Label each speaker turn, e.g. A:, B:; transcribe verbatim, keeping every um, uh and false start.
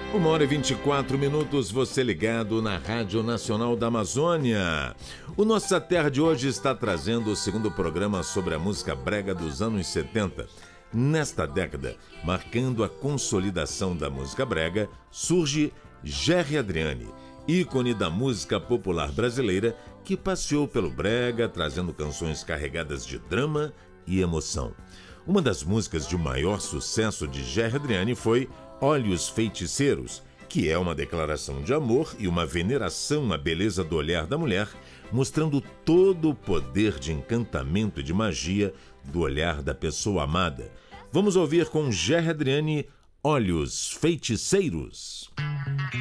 A: Uma hora e vinte e quatro minutos, você ligado na Rádio Nacional da Amazônia. O Nossa Terra de hoje está trazendo o segundo programa sobre a música brega dos anos setenta. Nesta década, marcando a consolidação da música brega, surge Gerry Adriane, ícone da música popular brasileira, que passeou pelo brega, trazendo canções carregadas de drama e emoção. Uma das músicas de maior sucesso de Gerry Adriane foi Olhos Feiticeiros, que é uma declaração de amor e uma veneração à beleza do olhar da mulher, mostrando todo o poder de encantamento e de magia do olhar da pessoa amada. Vamos ouvir com Gerry Adriane, Olhos Feiticeiros.